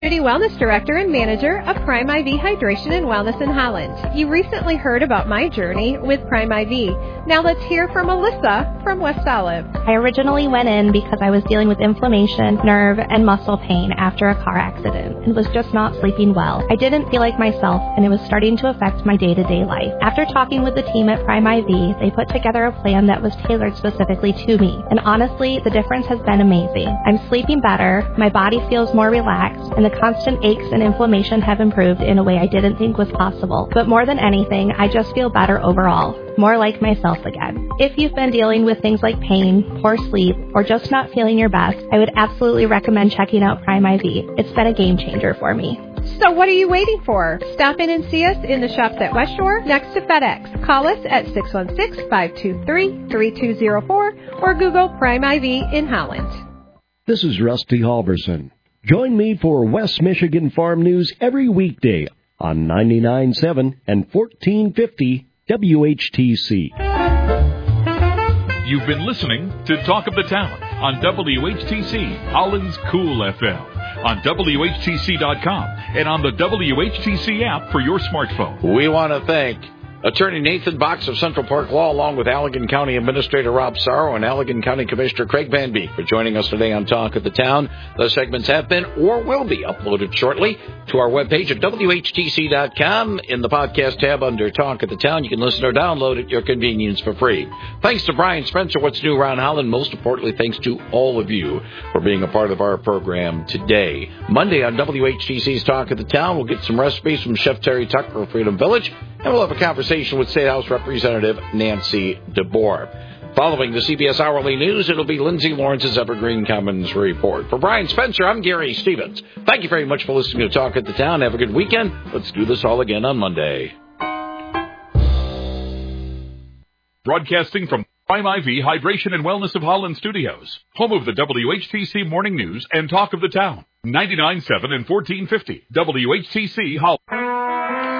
Community Wellness Director and Manager of Prime IV Hydration and Wellness in Holland. You recently heard about my journey with Prime IV. Now let's hear from Alyssa from West Olive. I originally went in because I was dealing with inflammation, nerve, and muscle pain after a car accident and was just not sleeping well. I didn't feel like myself, and it was starting to affect my day-to-day life. After talking with the team at Prime IV, they put together a plan that was tailored specifically to me. And honestly, the difference has been amazing. I'm sleeping better, my body feels more relaxed, and the constant aches and inflammation have improved in a way I didn't think was possible. But more than anything, I just feel better overall, more like myself again. If you've been dealing with things like pain, poor sleep, or just not feeling your best, I would absolutely recommend checking out Prime IV. It's been a game changer for me. So what are you waiting for? Stop in and see us in the shops at West Shore next to FedEx. Call us at 616-523-3204 or Google Prime IV in Holland. This is Rusty Halverson. Join me for West Michigan Farm News every weekday on 99.7 and 1450 WHTC. You've been listening to Talk of the Town on WHTC, Holland's Cool FM, on WHTC.com, and on the WHTC app for your smartphone. We want to thank Attorney Nathan Box of Central Park Law, along with Allegan County Administrator Rob Sorrow and Allegan County Commissioner Craig Van Beek for joining us today on Talk of the Town. Those segments have been or will be uploaded shortly to our webpage at WHTC.com. In the podcast tab under Talk of the Town, you can listen or download at your convenience for free. Thanks to Brian Spencer, What's New Around Holland. Most importantly, thanks to all of you for being a part of our program today. Monday on WHTC's Talk of the Town, we'll get some recipes from Chef Terry Tucker of Freedom Village, and we'll have a conversation with State House Representative Nancy DeBoer. Following the CBS Hourly News, it'll be Lindsay Lawrence's Evergreen Commons Report. For Brian Spencer, I'm Gary Stevens. Thank you very much for listening to Talk at the Town. Have a good weekend. Let's do this all again on Monday. Broadcasting from Prime IV Hydration and Wellness of Holland Studios, home of the WHTC Morning News and Talk of the Town. 99.7 and 1450 WHTC Holland.